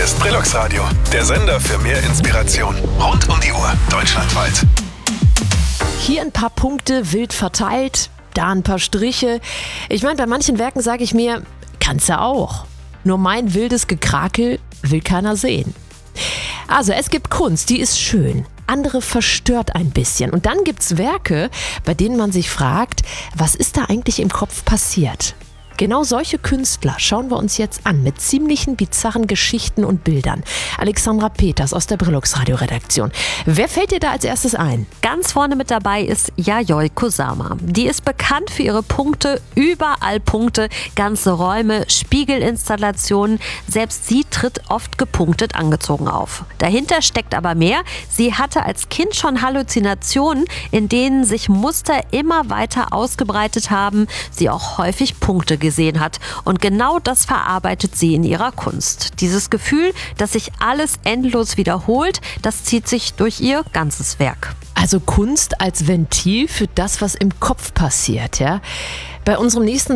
ist Brillux Radio, der Sender für mehr Inspiration. Rund um die Uhr, deutschlandweit. Hier ein paar Punkte wild verteilt, da ein paar Striche. Ich meine, bei manchen Werken sage ich mir, kannst du auch. Nur mein wildes Gekrakel will keiner sehen. Also es gibt Kunst, die ist schön. Andere verstört ein bisschen. Und dann gibt's Werke, bei denen man sich fragt, was ist da eigentlich im Kopf passiert? Genau solche Künstler schauen wir uns jetzt an mit ziemlichen bizarren Geschichten und Bildern. Alexandra Peters aus der Brillux Radio Redaktion. Wer fällt dir da als erstes ein? Ganz vorne mit dabei ist Yayoi Kusama. Die ist bekannt für ihre Punkte, überall Punkte, ganze Räume, Spiegelinstallationen. Selbst sie tritt oft gepunktet angezogen auf. Dahinter steckt aber mehr. Sie hatte als Kind schon Halluzinationen, in denen sich Muster immer weiter ausgebreitet haben, sie auch häufig Punkte gesehen hat. Und genau das verarbeitet sie in ihrer Kunst. Dieses Gefühl, dass sich alles endlos wiederholt, das zieht sich durch ihr ganzes Werk. Also Kunst als Ventil für das, was im Kopf passiert, ja? Bei unserem nächsten